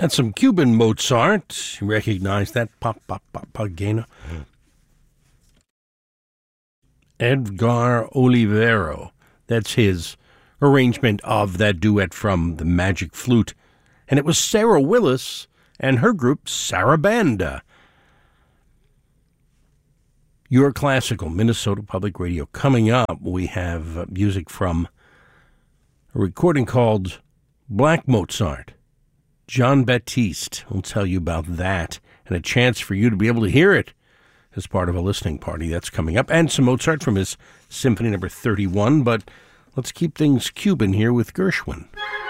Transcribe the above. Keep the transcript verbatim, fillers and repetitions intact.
That's some Cuban Mozart. You recognize that? Papageno. Edgar Olivero. That's his arrangement of that duet from The Magic Flute. And it was Sarah Willis and her group, Sarabanda. Your Classical, Minnesota Public Radio. Coming up, we have uh, music from a recording called Black Mozart. John Baptiste will tell you about that, and a chance for you to be able to hear it as part of a listening party. That's coming up. And some Mozart from his Symphony Number thirty-one, but let's keep things Cuban here with Gershwin.